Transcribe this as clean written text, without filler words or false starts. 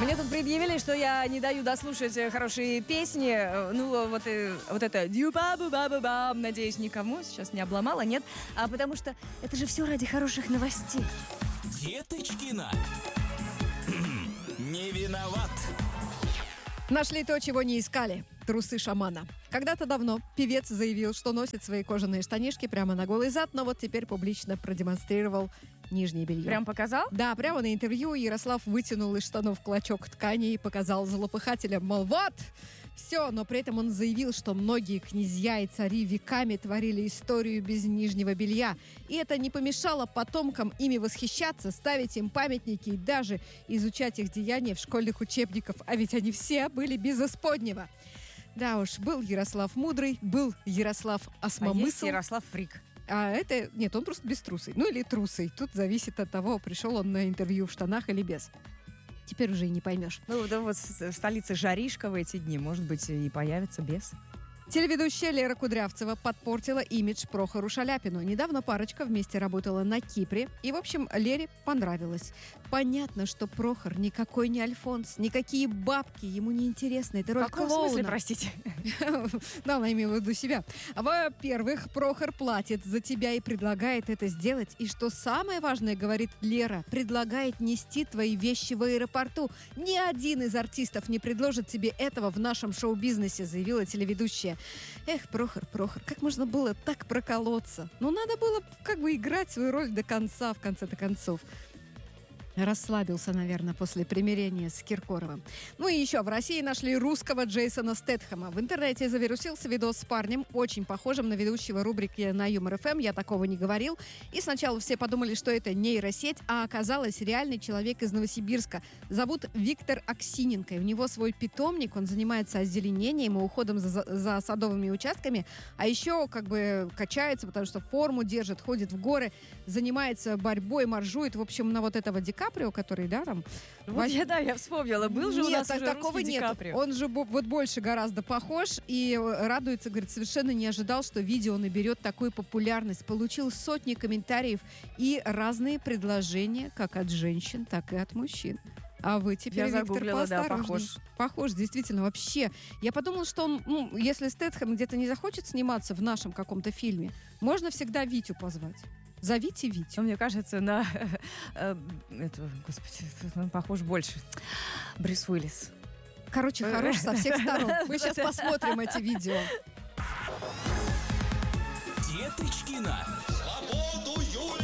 Мне тут предъявили, что я не даю дослушать хорошие песни. Ну, вот это дю-ба-бу-ба-бу-бам. Надеюсь, никому сейчас не обломала, нет? А потому что это же все ради хороших новостей. Деточкина. Не виноват. Нашли то, чего не искали. Трусы шамана. Когда-то давно певец заявил, что носит свои кожаные штанишки прямо на голый зад, но вот теперь публично продемонстрировал нижнее белье. Прям показал? Да, прямо на интервью Ярослав вытянул из штанов клочок ткани и показал злопыхателям, мол, вот, все, но при этом он заявил, что многие князья и цари веками творили историю без нижнего белья. И это не помешало потомкам ими восхищаться, ставить им памятники и даже изучать их деяния в школьных учебниках. А ведь они все были без исподнего. Да уж, был Ярослав мудрый, был Ярослав осмомысл. А есть Ярослав фрик. А это, нет, он просто без трусой. Ну или трусой. Тут зависит от того, пришел он на интервью в штанах или без. Теперь уже и не поймешь. Ну, да вот в столице жаришка в эти дни, может быть, и появится без. Телеведущая Лера Кудрявцева подпортила имидж Прохору Шаляпину. Недавно парочка вместе работала на Кипре. И, в общем, Лере понравилось. Понятно, что Прохор никакой не Альфонс. Никакие бабки ему не интересны. Это роль В каком клоуна. смысле, простите? Да, она имела в виду себя. Во-первых, Прохор платит за тебя и предлагает это сделать. И что самое важное, говорит Лера, предлагает нести твои вещи в аэропорту. Ни один из артистов не предложит тебе этого в нашем шоу-бизнесе, заявила телеведущая. Эх, Прохор, как можно было так проколоться? Ну, надо было как бы играть свою роль до конца, в конце-то концов. Расслабился, наверное, после примирения с Киркоровым. Ну и еще в России нашли русского Джейсона Стэтхэма. В интернете завирусился видос с парнем, очень похожим на ведущего рубрики на Юмор ФМ. Я такого не говорил. И сначала все подумали, что это нейросеть, а оказалось реальный человек из Новосибирска. Зовут Виктор Аксиненко. И у него свой питомник, он занимается озеленением и уходом за садовыми участками. А еще как бы качается, потому что форму держит, ходит в горы, занимается борьбой, моржует. В общем, на вот этого Ди Каприо, который, да, там... Вот я вспомнила. Был же у нас уже такого русский Ди нет. Каприо. Он же вот больше гораздо похож и радуется, говорит, совершенно не ожидал, что видео наберет такую популярность. Получил сотни комментариев и разные предложения как от женщин, так и от мужчин. А вы теперь, Я Виктор, загуглила, да, поосторожней. Похож, действительно, вообще. Я подумала, что он, если Стэтхэм где-то не захочет сниматься в нашем каком-то фильме, можно всегда Витю позвать. Зовите Витю. Мне кажется, на... Господи, он похож больше. Брюс Уиллис. Короче, хорош со всех сторон. Мы сейчас посмотрим эти видео. Деточкина. Свободу, Юлия!